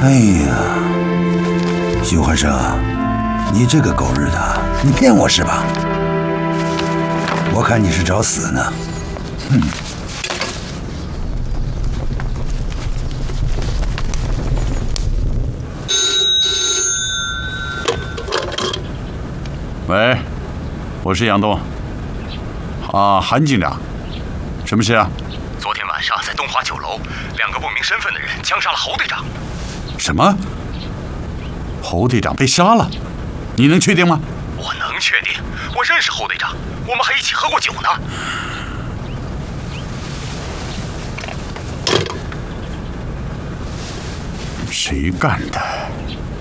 哎呀，徐怀生，你这个狗日的，你骗我是吧？我看你是找死呢。哼！ 喂，我是杨东。啊，韩警长，什么事啊？ 昨天晚上在东华酒楼，2个不明身份的人枪杀了侯队长。 什么？侯队长被杀了？你能确定吗？ 我能确定，我认识侯队长，我们还一起喝过酒呢。 谁干的？